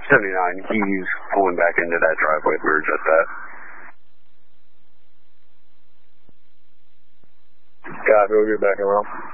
79, he's pulling back into that driveway we were just at. Copy, we'll get back around.